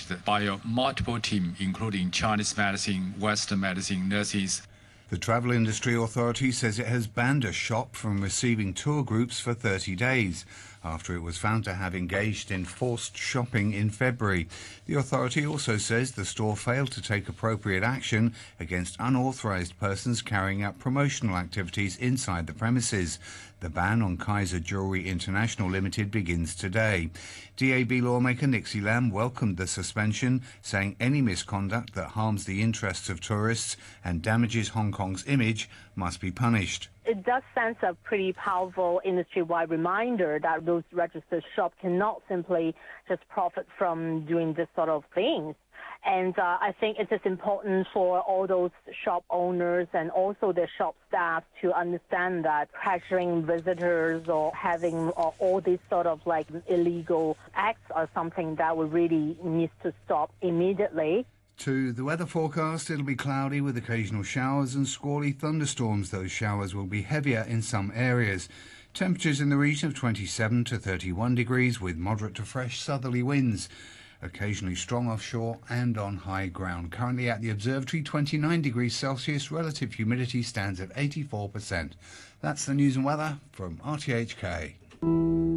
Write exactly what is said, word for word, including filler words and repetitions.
managed by a multiple team, including Chinese medicine, Western medicine, nurses. The Travel Industry Authority says it has banned a shop from receiving tour groups for thirty days after it was found to have engaged in forced shopping in February. The authority also says the store failed to take appropriate action against unauthorised persons carrying out promotional activities inside the premises. The ban on Kaiser Jewellery International Limited begins today. D A B lawmaker Nixie Lam welcomed the suspension, saying any misconduct that harms the interests of tourists and damages Hong Kong's image must be punished. It does send a pretty powerful industry-wide reminder that those registered shops cannot simply just profit from doing this sort of things. And uh, I think it is important for all those shop owners and also their shop staff to understand that pressuring visitors or having uh, all these sort of like illegal acts are something that we really needs to stop immediately. To the weather forecast, it'll be cloudy with occasional showers and squally thunderstorms. Those showers will be heavier in some areas. Temperatures in the region of twenty-seven to thirty-one degrees with moderate to fresh southerly winds. Occasionally strong offshore and on high ground. Currently at the observatory, twenty-nine degrees Celsius. Relative humidity stands at eighty-four percent. That's the news and weather from R T H K.